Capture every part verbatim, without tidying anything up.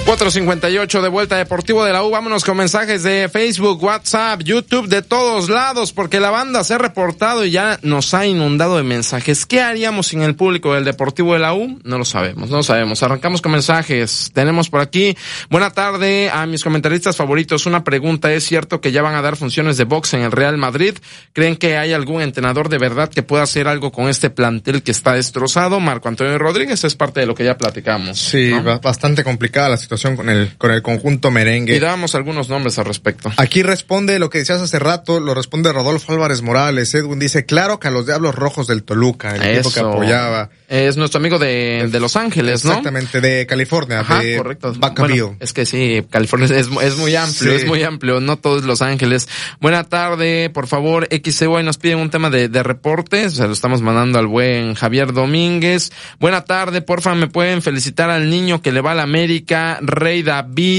cuatro cincuenta y ocho de vuelta Deportivo de la U. Vámonos con mensajes de Facebook, WhatsApp, YouTube, de todos lados, porque la banda se ha reportado y ya nos ha inundado de mensajes. ¿Qué haríamos sin el público del Deportivo de la U? No lo sabemos, no lo sabemos. Arrancamos con mensajes. Tenemos por aquí, buena tarde a mis comentaristas favoritos. Una pregunta, ¿es cierto que ya van a dar funciones de box en el Real Madrid? ¿Creen que hay algún entrenador de verdad que pueda hacer algo con este plantel que está destrozado? Marco Antonio Rodríguez es parte de lo que ya platicamos. Sí, ¿no? Bastante complicada la situación con el con el conjunto merengue. Y dábamos algunos nombres al respecto. Aquí responde lo que decías hace rato, lo responde Rodolfo Álvarez Morales. Edwin dice, claro que a los Diablos Rojos del Toluca, el Eso. equipo que apoyaba. Es nuestro amigo de, de Los Ángeles, ¿no? Exactamente, de California. Ajá, de correcto. Vacaville. Bueno, es que sí, California es, es muy amplio, sí. es muy amplio, no todos Los Ángeles. Buena tarde, por favor, X C Y nos piden un tema de, de reportes, se lo estamos mandando al buen Javier Domínguez. Buena tarde, porfa, me pueden felicitar al niño que le va a la América, Rey David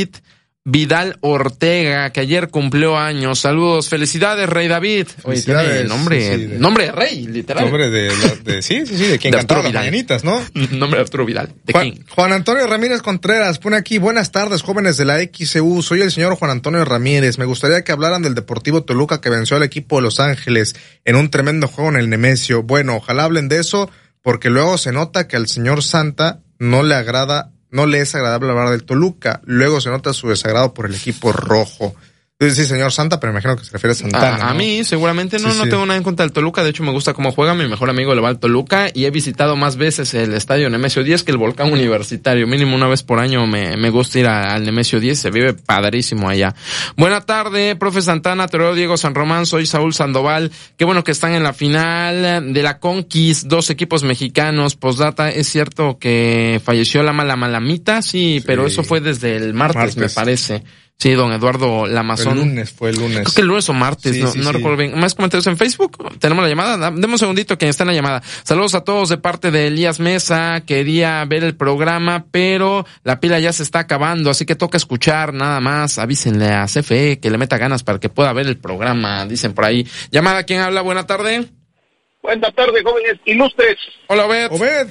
Vidal Ortega, que ayer cumplió años. Saludos, felicidades, Rey David. Oye, tiene nombre, sí, sí, de, nombre de rey, literal. Nombre de, de, de sí, sí, sí, de quien de cantaba las mañanitas, ¿no? Nombre de Arturo Vidal. ¿De Juan, quién? Juan Antonio Ramírez Contreras pone aquí, buenas tardes, jóvenes de la X C U. Soy el señor Juan Antonio Ramírez. Me gustaría que hablaran del Deportivo Toluca que venció al equipo de Los Ángeles en un tremendo juego en el Nemesio. Bueno, ojalá hablen de eso, porque luego se nota que al señor Santa no le agrada No le es agradable hablar del Toluca. Luego se nota su desagrado por el equipo rojo. Entonces, sí, señor Santa, pero me imagino que se refiere a Santana. A, a ¿no? mí, seguramente no, sí, no sí. tengo nada en contra del Toluca. De hecho, me gusta cómo juega. Mi mejor amigo le va al Toluca y he visitado más veces el estadio Nemesio diez que el Volcán Universitario. Mínimo una vez por año me, me gusta ir a, al Nemesio diez. Se vive padrísimo allá. Buena tarde, profe Santana, Torero Diego San Román. Soy Saúl Sandoval. Qué bueno que están en la final de la Conquist. Dos equipos mexicanos. Postdata, ¿es cierto que falleció la mala malamita? Sí, sí, pero eso fue desde el martes, martes. me parece. Sí, don Eduardo Lamazón. El lunes, fue el lunes. Creo que el lunes o martes, sí, no, sí, no sí. recuerdo bien. ¿Más comentarios en Facebook? ¿Tenemos la llamada? Deme un segundito, quien está en la llamada. Saludos a todos de parte de Elías Mesa. Quería ver el programa, pero la pila ya se está acabando, así que toca escuchar nada más. Avísenle a C F E que le meta ganas para que pueda ver el programa, dicen por ahí. Llamada, ¿quién habla? Buena tarde. Buena tarde, jóvenes ilustres. Hola, Obed. Obed.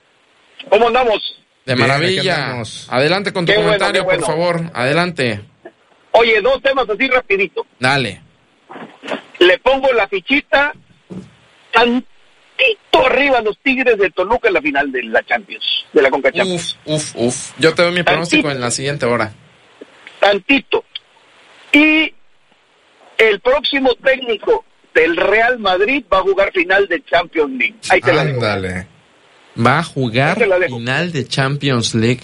¿Cómo andamos? De Bien, maravilla. Adelante con tu qué comentario, bueno, por bueno. favor. Adelante. Oye, dos temas así rapidito. Dale. Le pongo la fichita tantito arriba a los Tigres de Toluca en la final de la Champions, de la Conca Champions. Uf, uf, uf. Yo te doy mi pronóstico en la siguiente hora. Tantito. Y el próximo técnico del Real Madrid va a jugar final de Champions League. Ahí te la dejo. Ándale. Va a jugar final de Champions League.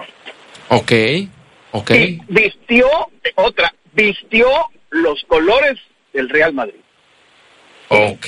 Ok. Ok. Y vistió, otra, vistió los colores del Real Madrid. Ok.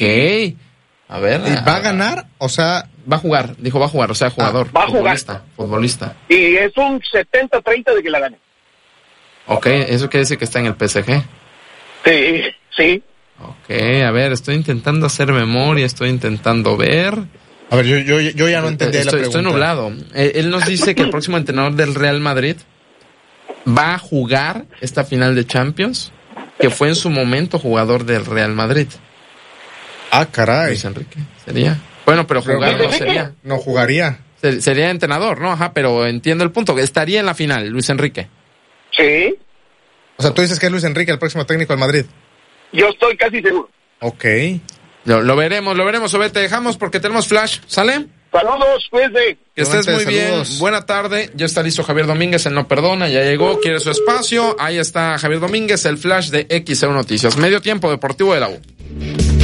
A ver. ¿Y va a ganar? O sea, va a jugar, dijo va a jugar, o sea, jugador. Ah, va a futbolista, jugar. Futbolista. Y es un setenta treinta de que la gane. Ok, eso quiere decir que está en el P S G. Sí, sí. Ok, a ver, estoy intentando hacer memoria, estoy intentando ver. A ver, yo, yo, yo ya no entendí estoy, la pregunta. Estoy nublado. Eh, él nos dice que el próximo entrenador del Real Madrid va a jugar esta final de Champions, que fue en su momento jugador del Real Madrid. Ah, caray. Luis Enrique, ¿sería? Bueno, pero jugar pero, no sería. No jugaría. Ser, sería entrenador, ¿no? Ajá, pero entiendo el punto, que estaría en la final, Luis Enrique. Sí. O sea, tú dices que es Luis Enrique el próximo técnico del Madrid. Yo estoy casi seguro. Ok. Lo, lo veremos, lo veremos, Obed, te dejamos porque tenemos flash, ¿sale? Saludos, cuídense. Que estés muy bien. Buena tarde. Ya está listo Javier Domínguez, él no perdona, ya llegó, quiere su espacio. Ahí está Javier Domínguez, el flash de X C U Noticias. Medio tiempo, Deportivo de la U.